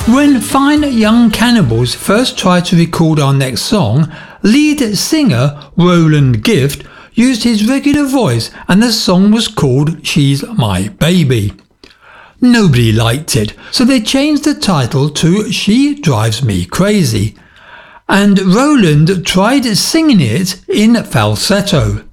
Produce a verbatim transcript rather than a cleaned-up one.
When Fine Young Cannibals first tried to record our next song, lead singer Roland Gift used his regular voice and the song was called She's My Baby. Nobody liked it, so they changed the title to She Drives Me Crazy, and Roland tried singing it in falsetto.